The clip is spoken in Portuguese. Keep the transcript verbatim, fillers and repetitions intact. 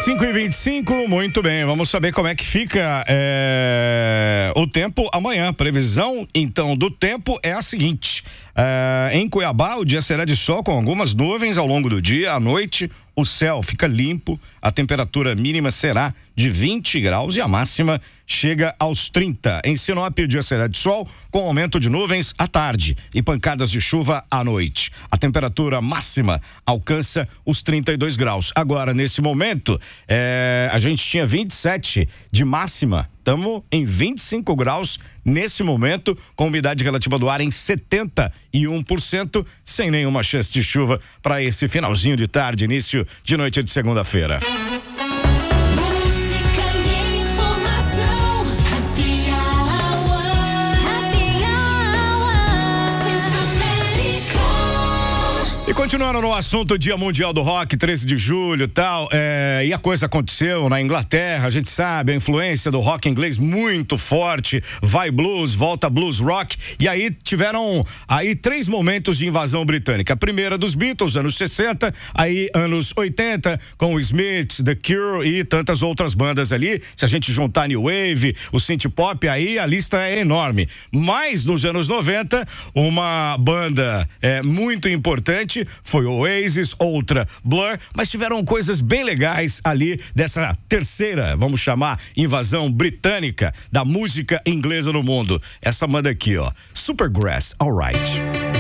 cinco e vinte e cinco, muito bem, vamos saber como é que fica é, o tempo amanhã. Previsão, então, do tempo é a seguinte: é, em Cuiabá, o dia será de sol com algumas nuvens ao longo do dia. À noite, o céu fica limpo, a temperatura mínima será de vinte graus e a máxima chega aos trinta. Em Sinop, o dia será de sol com aumento de nuvens à tarde e pancadas de chuva à noite. A temperatura máxima alcança os trinta e dois graus. Agora, nesse momento, é, a gente tinha vinte e sete de máxima. Estamos em vinte e cinco graus nesse momento, com umidade relativa do ar em setenta e um por cento, sem nenhuma chance de chuva para esse finalzinho de tarde, início de noite de segunda-feira. E continuando no assunto Dia Mundial do Rock, treze de julho e tal, é, e a coisa aconteceu na Inglaterra, a gente sabe, a influência do rock inglês muito forte, vai blues, volta blues rock, e aí tiveram aí três momentos de invasão britânica. A primeira dos Beatles, anos sessenta, aí anos oitenta, com o Smiths, The Cure e tantas outras bandas ali. Se a gente juntar New Wave, o synth pop, aí a lista é enorme. Mas nos anos noventa, uma banda é, muito importante foi o Oasis, outra Blur, mas tiveram coisas bem legais ali dessa terceira, vamos chamar, invasão britânica da música inglesa no mundo. Essa banda aqui, ó, Supergrass, Alright.